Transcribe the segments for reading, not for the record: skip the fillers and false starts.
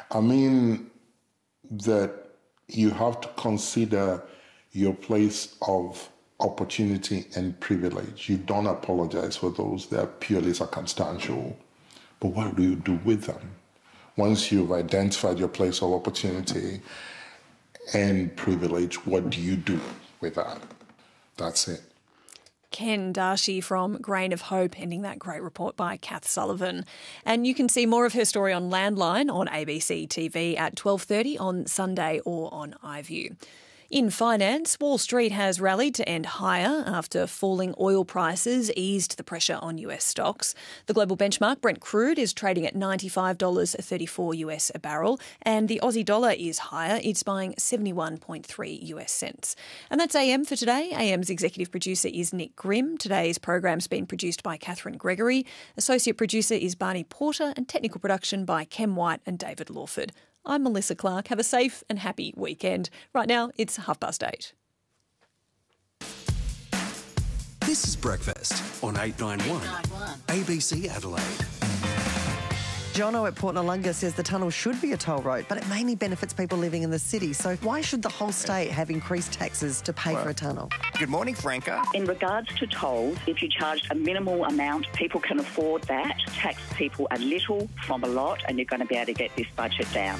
I mean that you have to consider your place of opportunity and privilege. You don't apologize for those. They're purely circumstantial. But what do you do with them? Once you've identified your place of opportunity and privilege, what do you do with that? That's it. Ken Darshi from Grain of Hope, ending that great report by Kath Sullivan. And you can see more of her story on Landline on ABC TV at 12:30 on Sunday or on iView. In finance, Wall Street has rallied to end higher after falling oil prices eased the pressure on US stocks. The global benchmark Brent crude is trading at $95.34 US a barrel, and the Aussie dollar is higher. It's buying 71.3 US cents. And that's AM for today. AM's executive producer is Nick Grimm. Today's program's been produced by Catherine Gregory. Associate producer is Barney Porter, and technical production by Kem White and David Lawford. I'm Melissa Clark. Have a safe and happy weekend. Right now, it's 8:30. This is Breakfast on 891 ABC Adelaide. Jono at Port Noarlunga says the tunnel should be a toll road, but it mainly benefits people living in the city. So why should the whole state have increased taxes to pay for a tunnel? Good morning, Franca. In regards to tolls, if you charged a minimal amount, people can afford that. Tax people a little from a lot, and you're going to be able to get this budget down.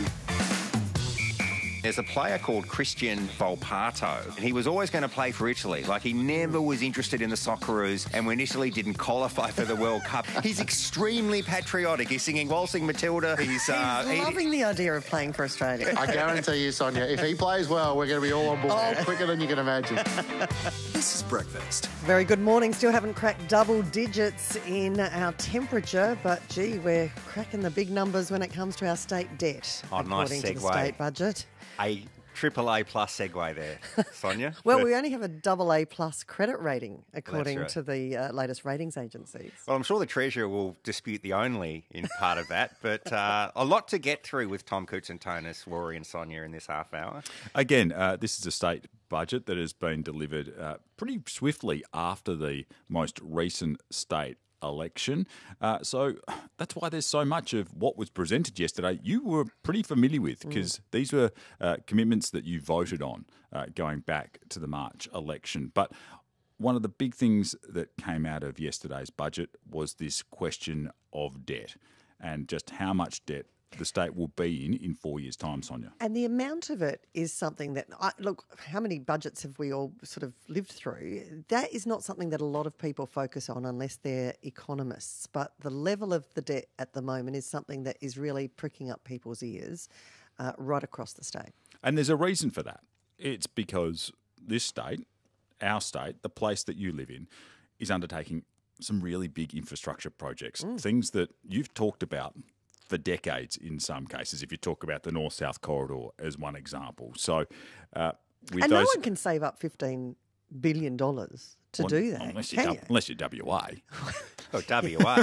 There's a player called Christian Volpato, and he was always going to play for Italy. Like, he never was interested in the Socceroos, and when Italy didn't qualify for the World Cup, he's extremely patriotic. He's singing Waltzing Matilda. He's loving the idea of playing for Australia. I guarantee you, Sonia, if he plays well, we're going to be all on board quicker than you can imagine. This is Breakfast. Very good morning. Still haven't cracked double digits in our temperature, but gee, we're cracking the big numbers when it comes to our state debt, according to the state budget. A AAA plus segue there, Sonia. Well, we only have a AA plus credit rating, according to the latest ratings agencies. Well, I'm sure the Treasurer will dispute the only in part of that, but a lot to get through with Tom Koutsantonis, Rory and Sonia in this half hour. Again, this is a state budget that has been delivered pretty swiftly after the most recent state election. So that's why there's so much of what was presented yesterday you were pretty familiar with, because these were commitments that you voted on going back to the March election. But one of the big things that came out of yesterday's budget was this question of debt and just how much debt the state will be in 4 years' time, Sonia. And the amount of it is something that, look, how many budgets have we all sort of lived through? That is not something that a lot of people focus on unless they're economists. But the level of the debt at the moment is something that is really pricking up people's ears right across the state. And there's a reason for that. It's because this state, our state, the place that you live in, is undertaking some really big infrastructure projects, things that you've talked about for decades in some cases, if you talk about the North-South corridor as one example. So, no one can save up $15 billion to do that, unless you're WA. Oh, WA.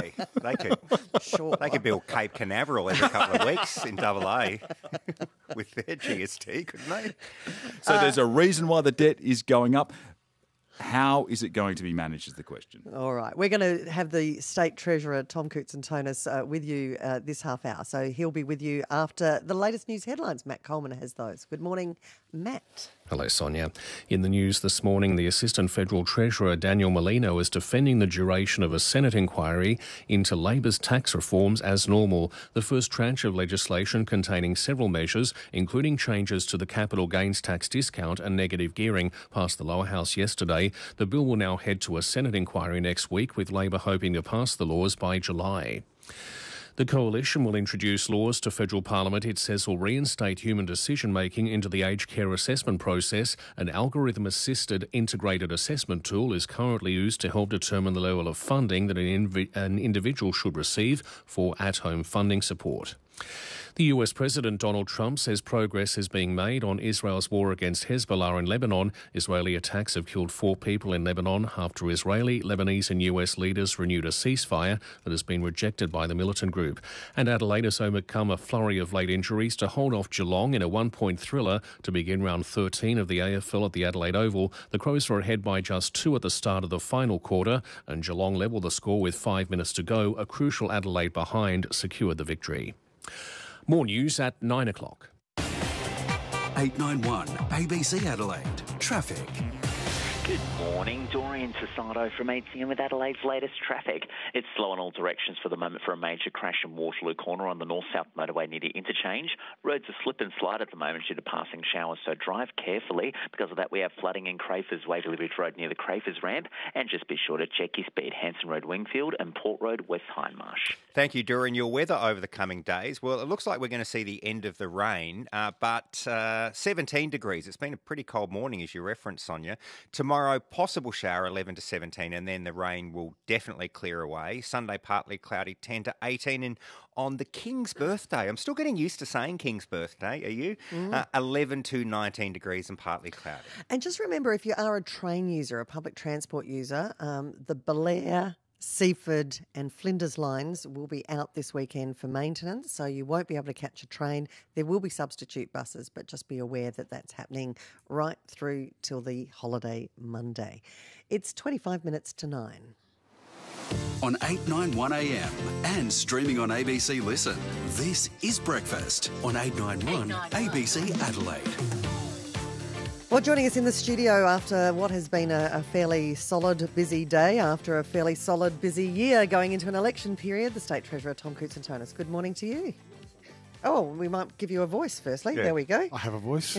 They could build Cape Canaveral every couple of weeks in AA with their GST, couldn't they? So there's a reason why the debt is going up. How is it going to be managed is the question. All right. We're going to have the State Treasurer, Tom Koutsantonis, with you this half hour. So he'll be with you after the latest news headlines. Matt Coleman has those. Good morning, Matt. Hello, Sonia. In the news this morning, the Assistant Federal Treasurer, Daniel Molino, is defending the duration of a Senate inquiry into Labor's tax reforms as normal. The first tranche of legislation containing several measures, including changes to the capital gains tax discount and negative gearing, passed the lower house yesterday. The bill will now head to a Senate inquiry next week, with Labor hoping to pass the laws by July. The Coalition will introduce laws to federal parliament it says will reinstate human decision-making into the aged care assessment process. An algorithm-assisted integrated assessment tool is currently used to help determine the level of funding that an individual should receive for at-home funding support. The US President Donald Trump says progress is being made on Israel's war against Hezbollah in Lebanon. Israeli attacks have killed 4 people in Lebanon after Israeli, Lebanese and US leaders renewed a ceasefire that has been rejected by the militant group. And Adelaide has overcome a flurry of late injuries to hold off Geelong in a 1-point thriller to begin round 13 of the AFL at the Adelaide Oval. The Crows were ahead by just 2 at the start of the final quarter, and Geelong levelled the score with 5 minutes to go. A crucial Adelaide behind secured the victory. More news at 9 o'clock. 891 ABC Adelaide. Traffic. Good morning, Dorian Sasato from 8am with Adelaide's latest traffic. It's slow in all directions for the moment for a major crash in Waterloo Corner on the north-south motorway near the interchange. Roads are slip and slide at the moment due to passing showers, so drive carefully. Because of that, we have flooding in Crafers Waverley Ridge Road near the Crafers ramp, and just be sure to check your speed. Hanson Road Wingfield and Port Road West Hindmarsh. Thank you, Dorian. Your weather over the coming days. Well, it looks like we're going to see the end of the rain, but 17 degrees. It's been a pretty cold morning, as you referenced, Sonia. Tomorrow, possible shower, 11 to 17, and then the rain will definitely clear away. Sunday, partly cloudy, 10 to 18. And on the King's birthday, I'm still getting used to saying King's birthday, are you? 11 to 19 degrees and partly cloudy. And just remember, if you are a train user, a public transport user, the Belair, Seaford and Flinders lines will be out this weekend for maintenance, so you won't be able to catch a train. There will be substitute buses, but just be aware that that's happening right through till the holiday Monday. It's 25 minutes to 9. On 891am and streaming on ABC Listen. This is Breakfast on 891 ABC Adelaide. Well, joining us in the studio after what has been a fairly solid, busy day, after a fairly solid, busy year going into an election period, the State Treasurer, Tom Koutsantonis. Good morning to you. Oh, we might give you a voice firstly. Yeah. There we go. I have a voice.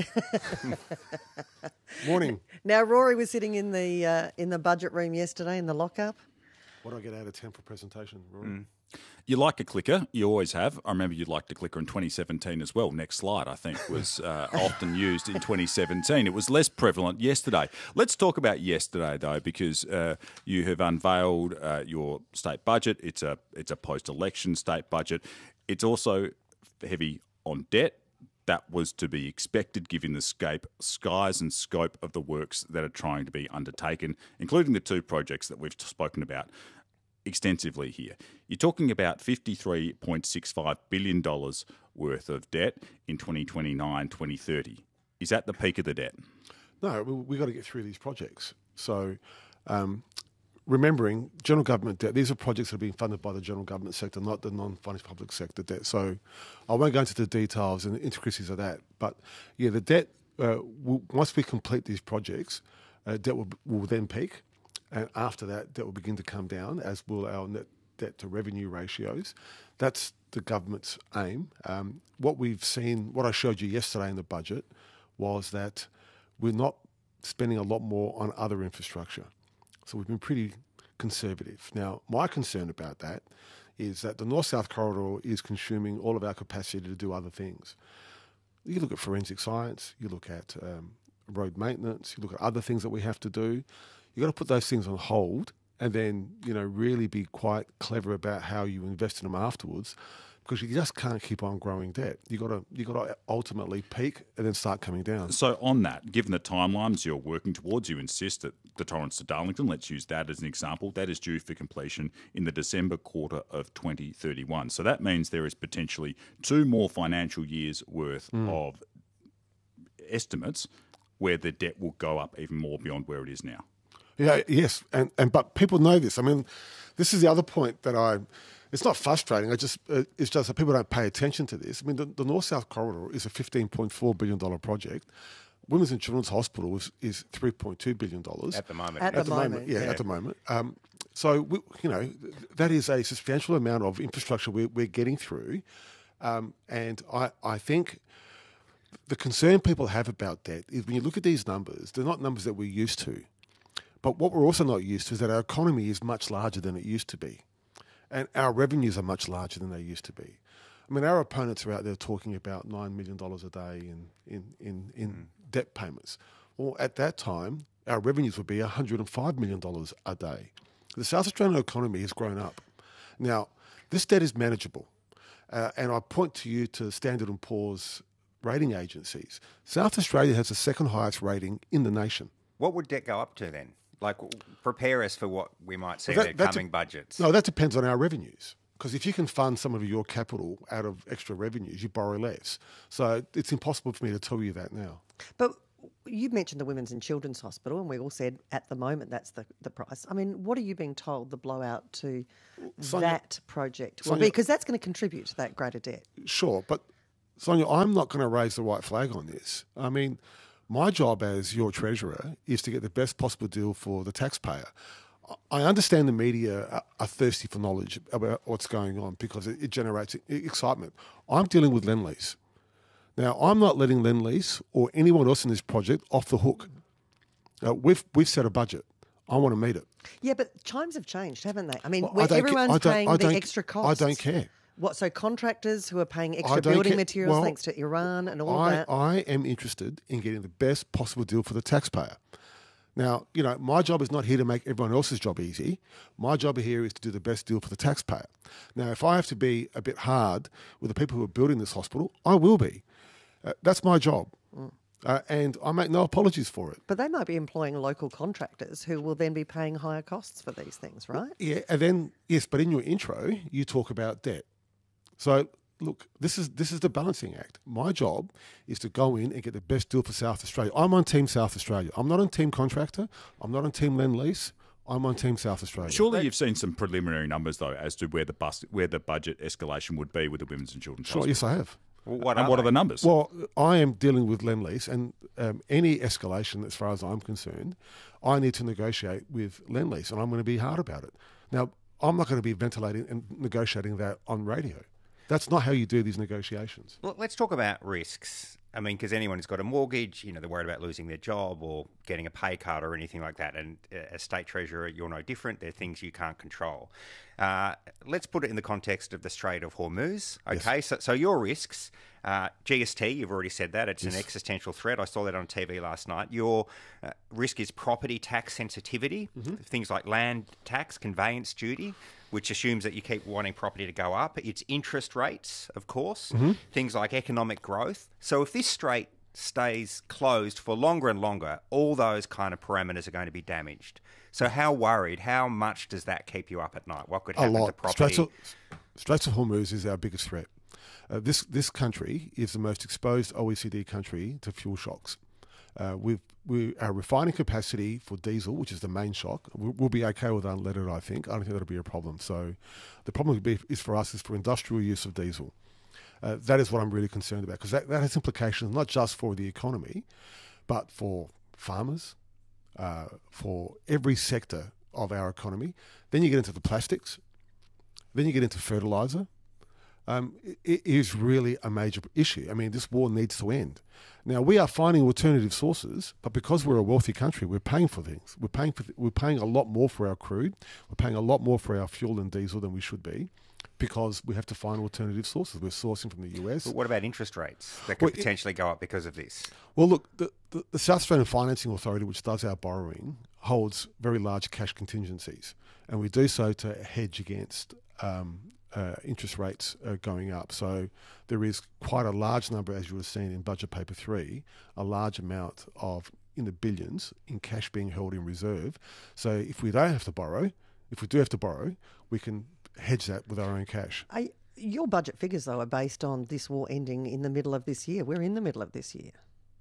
Morning. Now, Rory was sitting in the budget room yesterday in the lockup. What do I get out of 10 for presentation, Rory? You like a clicker. You always have. I remember you liked a clicker in 2017 as well. Next slide, I think, was often used in 2017. It was less prevalent yesterday. Let's talk about yesterday, though, because you have unveiled your state budget. It's a post-election state budget. It's also heavy on debt. That was to be expected given the size and scope of the works that are trying to be undertaken, including the two projects that we've spoken about extensively here. You're talking about $53.65 billion worth of debt in 2029-2030. Is that the peak of the debt? No, we've got to get through these projects. So remembering general government debt, these are projects that are being funded by the general government sector, not the non-financial public sector debt. So I won't go into the details and the intricacies of that. But yeah, the debt, once we complete these projects, debt will then peak. And after that, debt will begin to come down, as will our net debt to revenue ratios. That's the government's aim. What we've seen, what I showed you yesterday in the budget, was that we're not spending a lot more on other infrastructure. So we've been pretty conservative. Now, my concern about that is that the North-South corridor is consuming all of our capacity to do other things. You look at forensic science, you look at road maintenance, you look at other things that we have to do. You've got to put those things on hold and then, really be quite clever about how you invest in them afterwards, because you just can't keep on growing debt. You've got to ultimately peak and then start coming down. So on that, given the timelines you're working towards, you insist that the Torrens to Darlington, let's use that as an example, that is due for completion in the December quarter of 2031. So that means there is potentially 2 more financial years worth of estimates where the debt will go up even more beyond where it is now. Yeah, yes, but people know this. I mean, this is the other point that it's not frustrating. It's just that people don't pay attention to this. I mean, the North-South corridor is a $15.4 billion project. Women's and Children's Hospital is $3.2 billion at the moment. At the moment. At the moment. So that is a substantial amount of infrastructure we're getting through, and I think the concern people have about debt is when you look at these numbers, they're not numbers that we're used to. But what we're also not used to is that our economy is much larger than it used to be. And our revenues are much larger than they used to be. I mean, our opponents are out there talking about $9 million a day in debt payments. Well, at that time, our revenues would be $105 million a day. The South Australian economy has grown up. Now, this debt is manageable. And I point to you to Standard & Poor's rating agencies. South Australia has the second highest rating in the nation. What would debt go up to then? Like, prepare us for what we might see in the coming budgets. No, that depends on our revenues. Because if you can fund some of your capital out of extra revenues, you borrow less. So it's impossible for me to tell you that now. But you mentioned the Women's and Children's Hospital, and we all said at the moment that's the price. I mean, what are you being told the blowout to that project will be? Because that's going to contribute to that greater debt. Sure, but Sonia, I'm not going to raise the white flag on this. I mean, my job as your treasurer is to get the best possible deal for the taxpayer. I understand the media are thirsty for knowledge about what's going on because it generates excitement. I'm dealing with Lendlease. Now, I'm not letting Lendlease or anyone else in this project off the hook. We've set a budget. I want to meet it. Yeah, but times have changed, haven't they? I mean, Well, everyone's paying the extra costs. I don't care. What, so contractors who are paying extra building materials thanks to Iran and all of that? I am interested in getting the best possible deal for the taxpayer. Now, you know, my job is not here to make everyone else's job easy. My job here is to do the best deal for the taxpayer. Now, if I have to be a bit hard with the people who are building this hospital, I will be. That's my job. And I make no apologies for it. But they might be employing local contractors who will then be paying higher costs for these things, right? Yeah, and then, yes, but in your intro, you talk about debt. So, look, this is the balancing act. My job is to go in and get the best deal for South Australia. I'm on Team South Australia. I'm not on Team Contractor. I'm not on Team Lendlease. I'm on Team South Australia. Surely you've seen some preliminary numbers, though, as to where the budget escalation would be with the Women's and Children's Hospital. Yes, I have. Well, what are the numbers? Well, I am dealing with Lendlease, and any escalation, as far as I'm concerned, I need to negotiate with Lendlease, and I'm going to be hard about it. Now, I'm not going to be ventilating and negotiating that on radio. That's not how you do these negotiations. Well, let's talk about risks. I mean, because anyone who's got a mortgage, you know, they're worried about losing their job or getting a pay cut or anything like that. And as State Treasurer, you're no different. They're things you can't control. Let's put it in the context of the Strait of Hormuz. Okay, yes. So your risks, GST, you've already said that. It's an existential threat. I saw that on TV last night. Your risk is property tax sensitivity, things like land tax, conveyance duty, which assumes that you keep wanting property to go up. It's interest rates, of course, things like economic growth. So if this strait stays closed for longer and longer, all those kind of parameters are going to be damaged. So how worried, how much does that keep you up at night? What could happen to property? Straits of Hormuz is our biggest threat. This country is the most exposed OECD country to fuel shocks. Our refining capacity for diesel, which is the main shock, we'll be okay with unleaded, I think. I don't think that'll be a problem. So the problem is for us is for industrial use of diesel. That is what I'm really concerned about, because that has implications not just for the economy, but for farmers, for every sector of our economy. Then you get into the plastics. Then you get into fertiliser. It is really a major issue. I mean, this war needs to end. Now, we are finding alternative sources, but because we're a wealthy country, we're paying for things. We're paying a lot more for our crude. We're paying a lot more for our fuel and diesel than we should be, because we have to find alternative sources. We're sourcing from the US. But what about interest rates that could potentially go up because of this? Well, look, the South Australian Financing Authority, which does our borrowing, holds very large cash contingencies, and we do so to hedge against interest rates going up. So there is quite a large number, as you have seen in Budget Paper 3, a large amount of, in the billions, in cash being held in reserve. So if we do have to borrow, we can hedge that with our own cash. Your budget figures, though, are based on this war ending in the middle of this year. We're in the middle of this year.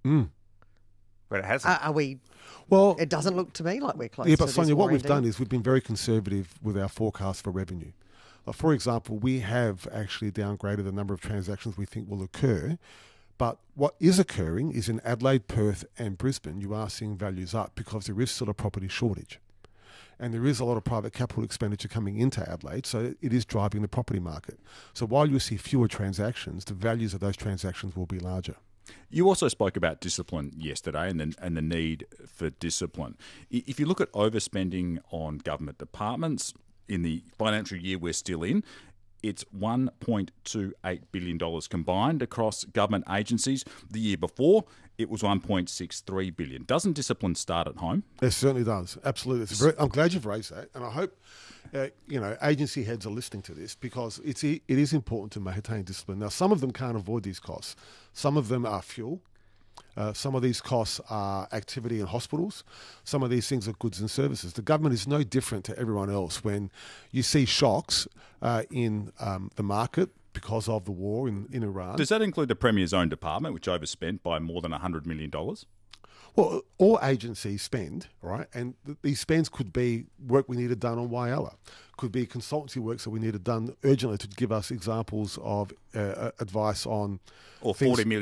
But it hasn't. Are we? Well, it doesn't look to me like we're close. Yeah, but to Sonia, this war what we've ending. done is we've been very conservative with our forecast for revenue. For example, we have actually downgraded the number of transactions we think will occur. But what is occurring is in Adelaide, Perth and Brisbane, you are seeing values up because there is still a property shortage. And there is a lot of private capital expenditure coming into Adelaide, so it is driving the property market. So while you see fewer transactions, the values of those transactions will be larger. You also spoke about discipline yesterday and the need for discipline. If you look at overspending on government departments in the financial year we're still in, it's $1.28 billion combined across government agencies. The year before, it was $1.63 billion. Doesn't discipline start at home? It certainly does. Absolutely. I'm glad you've raised that, and I hope agency heads are listening to this, because it is important to maintain discipline. Now, some of them can't avoid these costs. Some of them are fuel. Some of these costs are activity in hospitals. Some of these things are goods and services. The government is no different to everyone else. When you see shocks in the market because of the war in Iran. Does that include the Premier's own department, which overspent by more than $100 million? Well, all agencies spend, right? And these spends could be work we needed done on Whyalla, could be consultancy works that we needed done urgently to give us examples of advice on or things. 40 million